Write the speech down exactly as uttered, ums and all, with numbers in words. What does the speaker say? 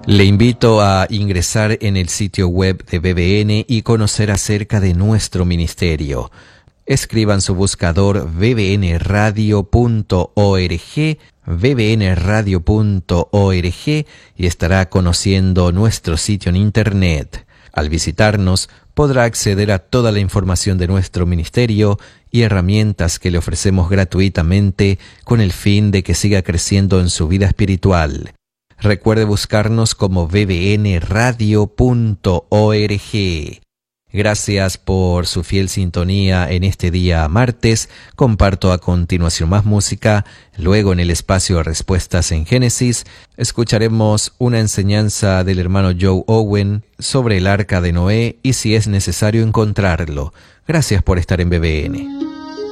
Le invito a ingresar en el sitio web de B B N y conocer acerca de nuestro ministerio. Escriban su buscador b b n radio punto org, b b n radio punto org y estará conociendo nuestro sitio en internet. Al visitarnos, podrá acceder a toda la información de nuestro ministerio y herramientas que le ofrecemos gratuitamente con el fin de que siga creciendo en su vida espiritual. Recuerde buscarnos como b b n radio punto org. Gracias por su fiel sintonía en este día martes. Comparto a continuación más música. Luego, en el espacio Respuestas en Génesis, escucharemos una enseñanza del hermano Joe Owen sobre el arca de Noé y si es necesario encontrarlo. Gracias por estar en B B N.